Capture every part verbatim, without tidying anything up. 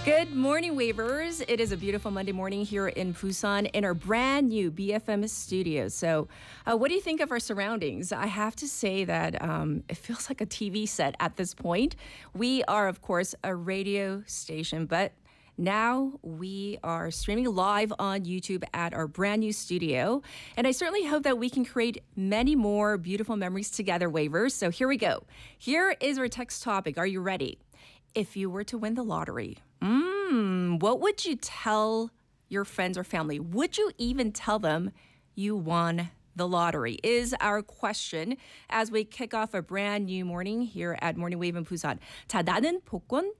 Good morning, Wavers. It is a beautiful Monday morning here in Busan in our brand new B F M studio. So, uh, what do you think of our surroundings? I have to say that um, it feels like a T V set at this point. We are, of course, a radio station, but now we are streaming live on YouTube at our brand new studio. And I certainly hope that we can create many more beautiful memories together, Wavers. So here we go. Here is our text topic. Are you ready? If you were to win the lottery, mm, what would you tell your friends or family? Would you even tell them you won the lottery? Is our question as we kick off a brand new morning here at Morning Wave in Busan. 자, 나는 복권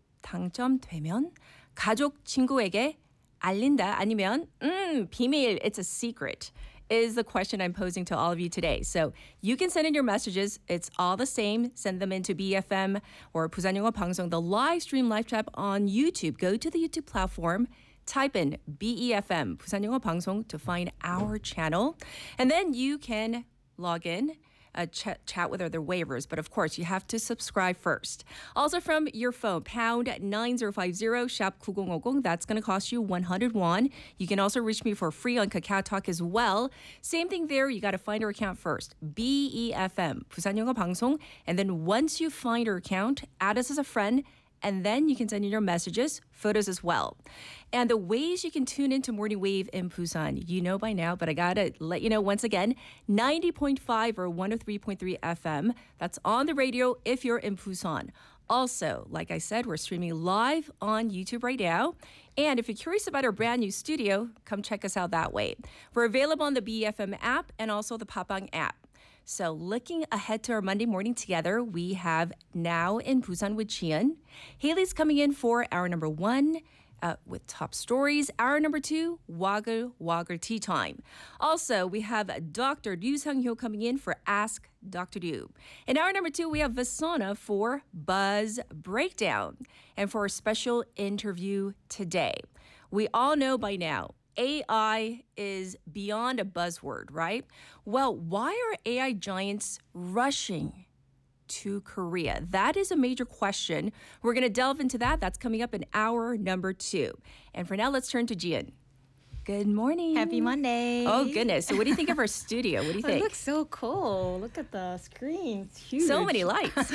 당첨되면 가족, 친구에게 알린다. 아니면 음, 비밀, it's a secret. Is the question I'm posing to all of you today. So you can send in your messages. It's all the same. Send them into B F M or Busan Yongo Bangsong, the live stream live chat on YouTube. Go to the YouTube platform, type in B E F M, Busan Yongo Bangsong, to find our channel. And then you can log in, Uh, ch- chat with other waivers. But of course, you have to subscribe first. Also from your phone, pound nine zero five zero, shop nine zero zero zero. That's going to cost you one hundred won. You can also reach me for free on Kakao Talk as well. Same thing there. You got to find our account first. B E F M, Busan Yongo Bangsong. And then once you find our account, add us as a friend. And then you can send in your messages, photos as well. And the ways you can tune into Morning Wave in Busan, you know by now, but I gotta let you know once again, ninety point five or one oh three point three F M. That's on the radio if you're in Busan. Also, like I said, we're streaming live on YouTube right now. And if you're curious about our brand new studio, come check us out that way. We're available on the B F M app and also the Papang app. So looking ahead to our Monday morning together, we have Now in Busan with Jian. Haley's coming in for hour number one uh, with top stories. Hour number two, Waggle Waggle Tea Time. Also, we have Doctor Ryu Sang-hyo coming in for Ask Doctor Ryu. In hour number two, we have Vasana for Buzz Breakdown. And for our special interview today, we all know by now, A I is beyond a buzzword, right? Well, why are A I giants rushing to Korea? That is a major question. We're going to delve into that. That's coming up in hour number two. And for now, let's turn to Jian. Good morning. Happy Monday. Oh, goodness. So what do you think of our studio? What do you think? It looks so cool. Look at the screen. It's huge. So many lights.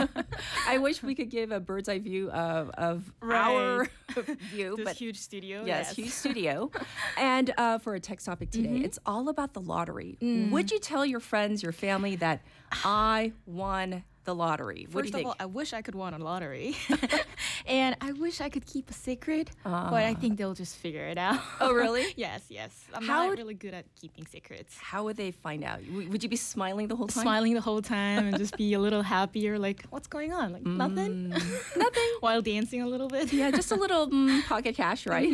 I wish we could give a bird's eye view of, of Right. our view. This but huge studio. Yes, huge studio. And uh, for a text topic today, Mm-hmm. it's all about the lottery. Mm. Would you tell your friends, your family that I won the lottery? What First do you of think? all, I wish I could win a lottery. And I wish I could keep a secret, but I think they'll just figure it out. Oh, really? Yes, yes. I'm How not would- really good at keeping secrets. How would they find out? W- Would you be smiling the whole time? Smiling the whole time and just be a little happier, like, what's going on? Like, nothing? Nothing. While dancing a little bit. Yeah, just a little mm, pocket cash, right?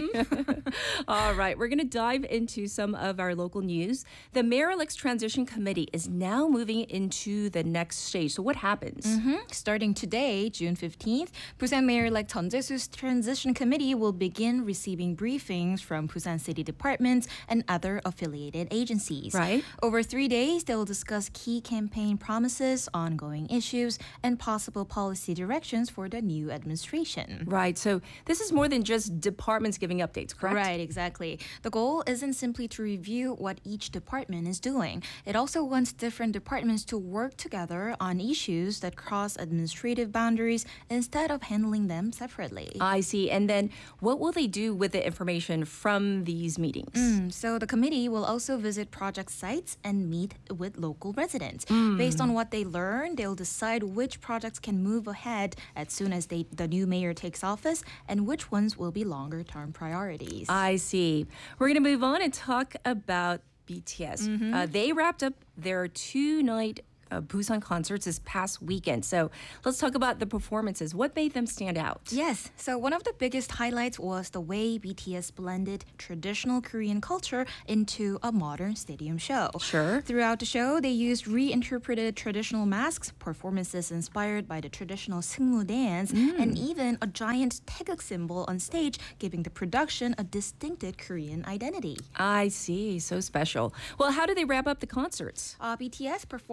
All right, we're going to dive into some of our local news. The Mayor-elect's transition committee is now moving into the next stage. So what happens? Mhm. Starting today, June fifteenth, Busan Mayor-elect Jeon Jae-su's transition committee will begin receiving briefings from Busan City departments and other affiliated agencies. Right. Over three days, they'll discuss key campaign promises, ongoing issues, and possible policy directions for the new administration. Right, so this is more than just departments giving updates, correct? Right, exactly. The goal isn't simply to review what each department is doing. It also wants different departments to work together on issues that cross administrative boundaries instead of handling them separately. I see. And then what will they do with the information from these meetings? Mm, so the committee will also visit project sites and meet with local residents. Mm. Based on what they learn, they'll decide which projects can move ahead as soon as they, the new mayor takes office and which ones will be longer-term priorities. I see. We're going to move on and talk about B T S. Mm-hmm. Uh, they wrapped up their two-night uh, Busan concerts this past weekend. So let's talk about the performances. What made them stand out? Yes, so one of the biggest highlights was the way B T S blended traditional Korean culture into a modern stadium show. Sure. Throughout the show, they used reinterpreted traditional masks, performances inspired by the traditional Sungmu dance, and even a giant taeguk symbol on stage, giving the production a distinctive Korean identity. I see. So special. Well, how did they wrap up the concerts? Uh, B T S performed their hit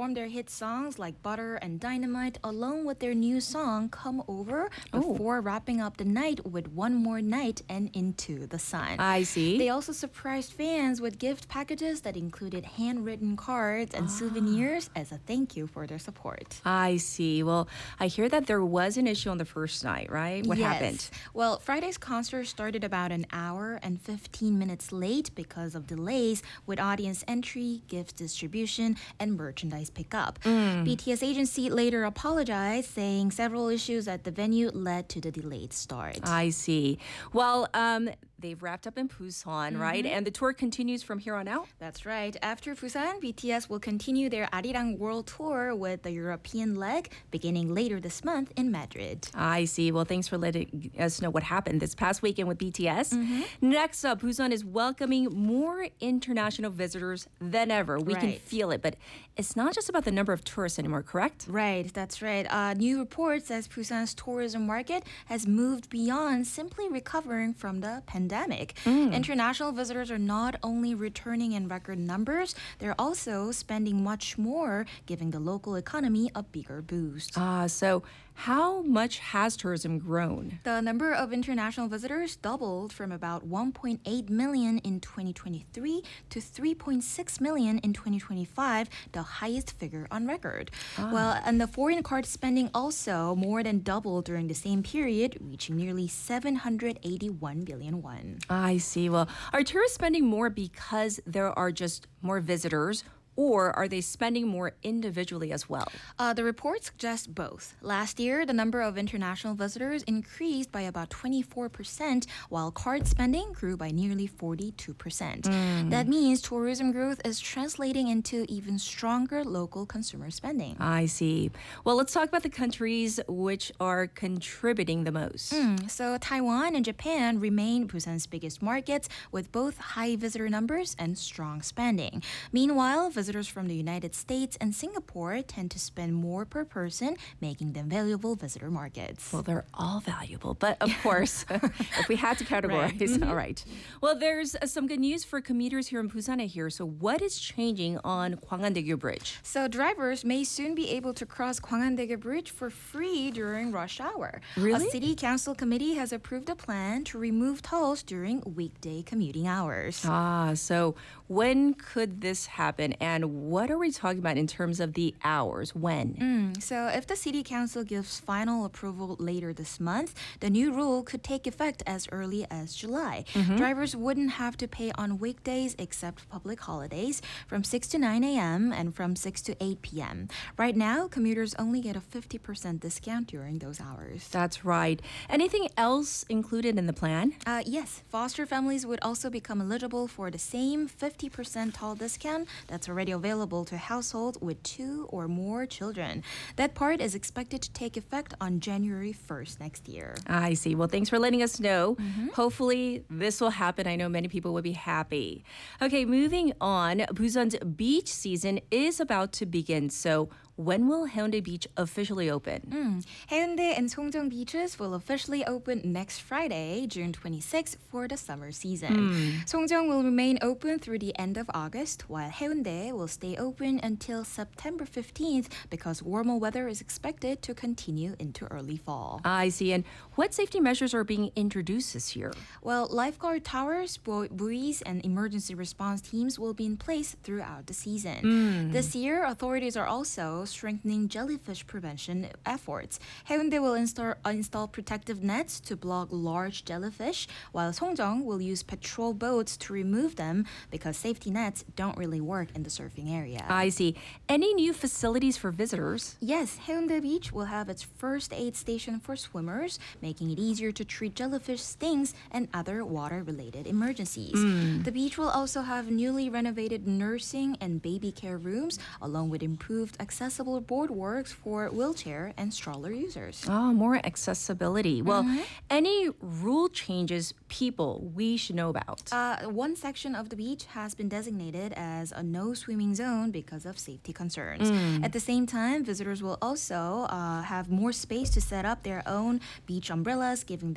hit songs like Butter and Dynamite, along with their new song Come Over, before oh. wrapping up the night with One More Night and Into the Sun. I see. They also surprised fans with gift packages that included handwritten cards and ah. souvenirs as a thank you for their support. I see. Well, I hear that there was an issue on the first night, right? What yes. happened? Well, Friday's concert started about an hour and fifteen minutes late because of delays with audience entry, gift distribution, and merchandise pickup. Mm. B T S agency later apologized, saying several issues at the venue led to the delayed start. I see. Well, um, they've wrapped up in Busan, mm-hmm. right? And the tour continues from here on out? That's right. After Busan, B T S will continue their Arirang World Tour with the European leg beginning later this month in Madrid. I see. Well, thanks for letting us know what happened this past weekend with B T S. Mm-hmm. Next up, Busan is welcoming more international visitors than ever. We right. can feel it, but it's not just about the number of tourists anymore, correct? Right, that's right. Uh, new report says Busan's tourism market has moved beyond simply recovering from the pandemic. Mm. International visitors are not only returning in record numbers, they're also spending much more, giving the local economy a bigger boost. Ah, uh, so how much has tourism grown? The number of international visitors doubled from about one point eight million in twenty twenty-three to three point six million in twenty twenty-five, the highest figure on record. Ah. Well, and the foreign card spending also more than doubled during the same period, reaching nearly seven hundred eighty-one billion won. I see. Well, are tourists spending more because there are just more visitors? Or are they spending more individually as well? Uh, the report suggests both. Last year, the number of international visitors increased by about twenty-four percent, while card spending grew by nearly forty-two percent. Mm. That means tourism growth is translating into even stronger local consumer spending. I see. Well, let's talk about the countries which are contributing the most. Mm. So Taiwan and Japan remain Busan's biggest markets, with both high visitor numbers and strong spending. Meanwhile, visitors from the United States and Singapore tend to spend more per person, making them valuable visitor markets. Well, they're all valuable, but of course, if we had to categorize, right. Mm-hmm. all right. Well, there's uh, some good news for commuters here in Busan here. So what is changing on Gwanghwanedaegu Bridge? So drivers may soon be able to cross Gwanghwanedaegu Bridge for free during rush hour. Really? A city council committee has approved a plan to remove tolls during weekday commuting hours. Ah, so when could this happen? And what are we talking about in terms of the hours? When? Mm, so if the city council gives final approval later this month, the new rule could take effect as early as July. Mm-hmm. Drivers wouldn't have to pay on weekdays except public holidays from six to nine a.m. and from six to eight p.m. Right now, commuters only get a fifty percent discount during those hours. That's right. Anything else included in the plan? Uh, yes. Foster families would also become eligible for the same fifty percent toll discount that's already available to households with two or more children. That part is expected to take effect on January first next year. I see. Well, thanks for letting us know. Mm-hmm. Hopefully this will happen. I know many people will be happy. Okay, moving on. Busan's beach season is about to begin. So when will Haeundae Beach officially open? Mm. Haeundae and Songjeong beaches will officially open next Friday, June twenty-sixth, for the summer season. Mm. Songjeong will remain open through the end of August, while Haeundae will stay open until September fifteenth because warmer weather is expected to continue into early fall. I see. And what safety measures are being introduced this year? Well, lifeguard towers, buoys, and emergency response teams will be in place throughout the season. Mm. This year, authorities are also strengthening jellyfish prevention efforts. Haeundae will install, install protective nets to block large jellyfish, while Songjeong will use patrol boats to remove them because safety nets don't really work in the surfing area. I see. Any new facilities for visitors? Yes, Haeundae Beach will have its first aid station for swimmers, making it easier to treat jellyfish stings and other water-related emergencies. Mm. The beach will also have newly renovated nursing and baby care rooms, along with improved accessibility boardwalks for wheelchair and stroller users. Oh, more accessibility. Well, mm-hmm. any rule changes people we should know about? Uh, one section of the beach has been designated as a no swimming zone because of safety concerns. Mm. At the same time, visitors will also uh, have more space to set up their own beach umbrellas, giving